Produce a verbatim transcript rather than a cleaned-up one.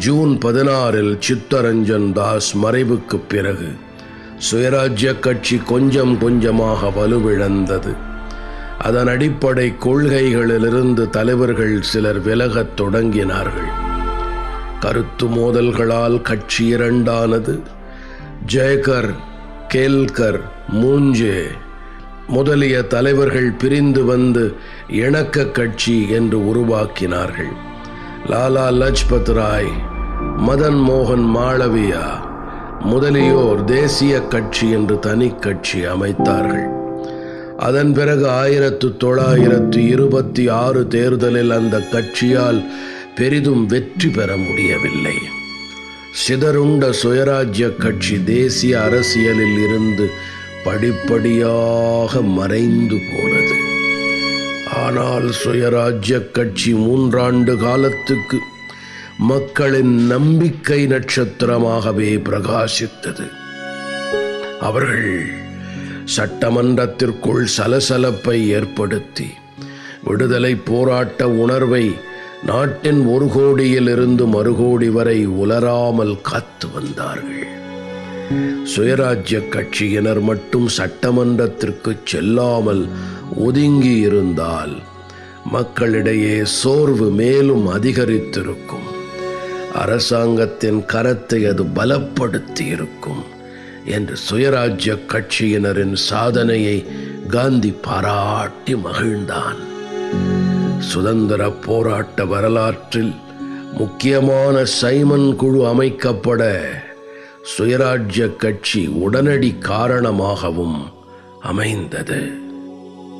June பதினாறில் சித்தரஞ்சன் தாஸ் மறைவுக்கு பிறகு சுயராஜ்ய கட்சி கொஞ்சம் கொஞ்சமாக வலுவிழந்தது. அதன் அடிப்படை கொள்கைகளிலிருந்து தலைவர்கள் சிலர் விலகத் தொடங்கினார்கள். கருத்து மோதல்களால் கட்சி இரண்டானது. ஜெயகர், கேல்கர், மூஞ்சே முதலிய தலைவர்கள் பிரிந்து வந்து இணக்க கட்சி என்று உருவாக்கினார்கள். லாலா லஜ்பத் ராய், மதன் மோகன் மாளவியா முதலியோர் தேசிய கட்சி என்று தனி கட்சி அமைத்தார்கள். அதன் பிறகு ஆயிரத்து தொள்ளாயிரத்து இருபத்தி ஆறு தேர்தலில் அந்த கட்சியால் பெரிதும் வெற்றி பெற முடியவில்லை. சிதறுண்ட சுயராஜ்ய கட்சி தேசிய அரசியலில் இருந்து படிப்படியாக மறைந்து போனது. ஆனால் சுயராஜ்ய கட்சி மூன்றாண்டு காலத்துக்கு மக்களின் நம்பிக்கை நட்சத்திரமாகவே பிரகாசித்தது. அவர்கள் சட்டமன்றத்திற்குள் சலசலப்பை ஏற்படுத்தி விடுதலை போராட்ட உணர்வை நாட்டின் ஒரு கோடியில் இருந்து மறுகோடி வரை உலராமல் காத்து வந்தார்கள். சுயராஜ்ய கட்சியினர் மட்டும் சட்டமன்றத்திற்கு செல்லாமல் ஒதுங்கி இருந்தால் மக்களிடையே சோர்வு மேலும் அதிகரித்திருக்கும். அரசாங்கத்தின் கரத்தை அது பலப்படுத்தி இருக்கும் என்று சுயராஜ்ய கட்சியினரின் சாதனையை காந்தி பாராட்டி மகிழ்ந்தான். சுதந்திர போராட்ட வரலாற்றில் முக்கியமான சைமன் குழு அமைக்கப்பட சுயராஜ்ய கட்சி உடனடி காரணமாகவும் அமைந்தது.